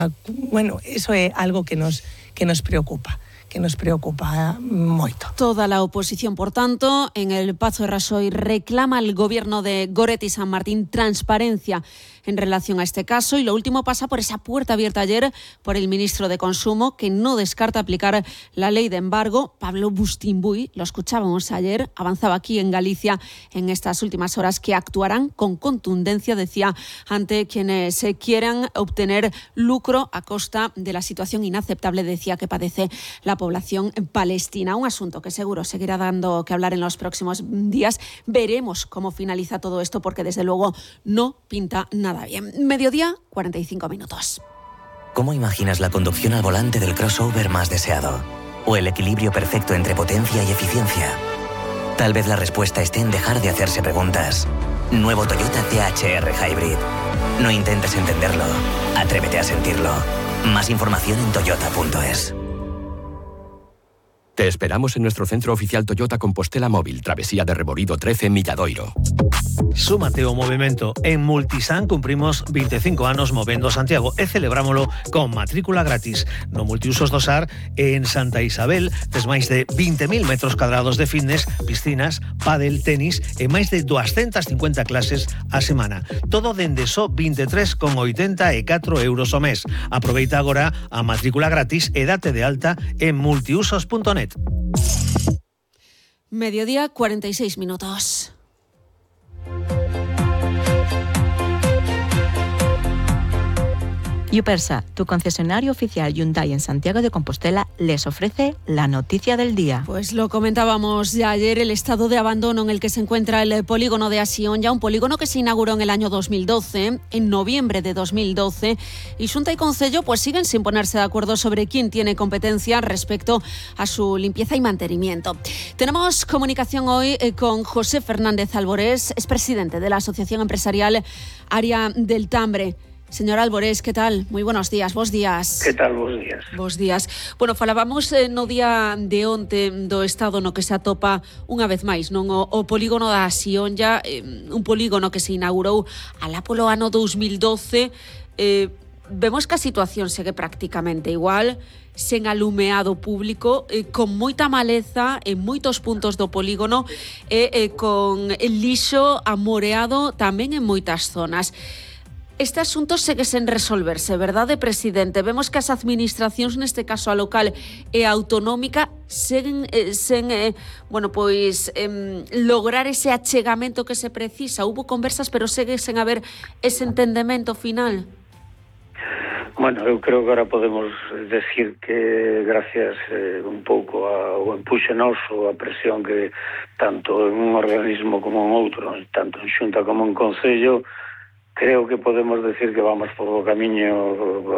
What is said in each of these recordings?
Bueno, eso é algo que nos preocupa moito. Toda la oposición, por tanto, en el Pazo de Raxoi reclama al gobierno de Goretti San Martín transparencia en relación a este caso, y lo último pasa por esa puerta abierta ayer por el ministro de Consumo, que no descarta aplicar la ley de embargo. Pablo Bustinbuy, lo escuchábamos ayer, avanzaba aquí en Galicia en estas últimas horas que actuarán con contundencia, decía, ante quienes quieran obtener lucro a costa de la situación inaceptable, decía, que padece la población palestina. Un asunto que seguro seguirá dando que hablar en los próximos días. Veremos cómo finaliza todo esto, porque desde luego no pinta nada bien. Mediodía, 45 minutos. ¿Cómo imaginas la conducción al volante del crossover más deseado? ¿O el equilibrio perfecto entre potencia y eficiencia? Tal vez la respuesta esté en dejar de hacerse preguntas. Nuevo Toyota THR Hybrid. No intentes entenderlo, atrévete a sentirlo. Más información en toyota.es. Te esperamos en nuestro centro oficial Toyota Compostela Móvil, Travesía de Reborido 13, Milladoiro. Súmate ao movimento. En Multisan cumprimos 25 anos movendo Santiago e celebrámolo con matrícula gratis. No Multiusos do SAR, en Santa Isabel, tes máis de 20.000 metros cuadrados de fitness, piscinas, pádel, tenis e máis de 250 clases a semana. Todo dende só 23,84 euros ao mes. Aproveita agora a matrícula gratis e date de alta en multiusos.net. Mediodía, 46 minutos. Yupersa, tu concesionario oficial Hyundai en Santiago de Compostela, les ofrece la noticia del día. Pues lo comentábamos ya ayer, el estado de abandono en el que se encuentra el polígono de Asionlla, un polígono que se inauguró en el año 2012, en noviembre de 2012, y Xunta y Concello pues siguen sin ponerse de acuerdo sobre quién tiene competencia respecto a su limpieza y mantenimiento. Tenemos comunicación hoy con José Fernández Alborés, es presidente de la Asociación Empresarial Área del Tambre. Señor Alborés, que tal? Moi buenos días, bos días. Que tal, bos días? Bos días. Bueno, falábamos no día de onte do estado no que se atopa unha vez máis, non? O polígono da Asionlla, un polígono que se inaugurou alá polo ano 2012. Vemos que a situación segue prácticamente igual, sen alumeado público, con moita maleza en moitos puntos do polígono e con el lixo amoreado tamén en moitas zonas. Este asunto segue sen resolverse, verdade, presidente? Vemos que as administracións, neste caso a local e a autonómica, seguen sen lograr ese achegamento que se precisa. Hubo conversas, pero segue sen haber ese entendemento final. Bueno, eu creo que agora podemos decir que gracias un pouco ao empuxe noso, a presión que tanto en un organismo como en outro, tanto en Xunta como en Concello, creo que podemos decir que vamos por o camiño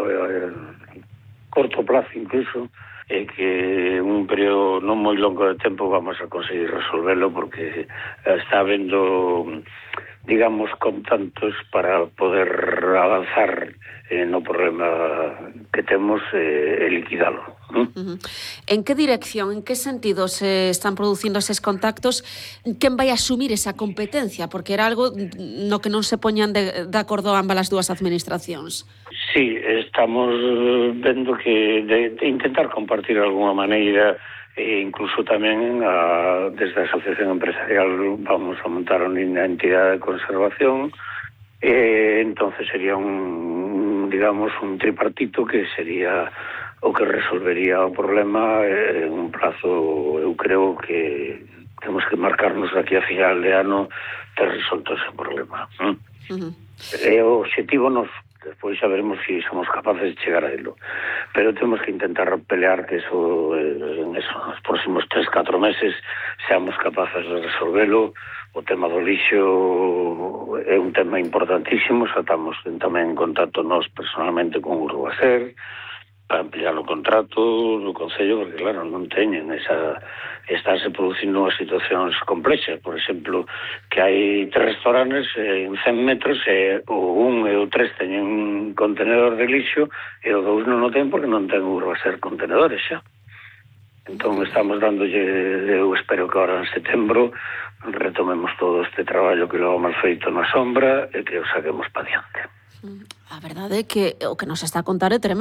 corto plazo incluso, e que en un período non moi longo de tempo vamos a conseguir resolverlo, porque está habendo, digamos, contactos para poder avanzar no problema que temos e liquidalo. En que dirección, en que sentido se están producindo eses contactos? Quen vai asumir esa competencia? Porque era algo no que non se poñan de acordo ambas as dúas administracións. Sí, estamos vendo que de intentar compartir de alguna maneira, e incluso tamén desde a Asociación Empresarial vamos a montar unha entidade de conservación, entonces sería un tripartito que sería o que resolvería o problema en un plazo. Eu creo que temos que marcarnos aquí a final de ano ter resolto ese problema. É o objetivo noso. Despois xa veremos se somos capaces de chegar a elo. Pero temos que intentar pelear que eso, nos próximos 3-4 meses seamos capaces de resolvelo. O tema do lixo é un tema importantísimo, xa estamos tamén en contacto nós personalmente con Urbaser para ampliar o contrato do Concello, porque claro, non teñen estarse producindo unhas situacións complexas. Por exemplo, que hai 3 restaurantes en 100 metros e o 1 e o 3 teñen un contenedor de lixo e o 2 non o ten porque non ten Urbaser contenedores xa. Entón estamos dándolle, eu espero que ahora en setembro retomemos todo este traballo que lo hemos feito na sombra e que o saquemos pa diante. A verdade é que o que nos está a contar é tremendo.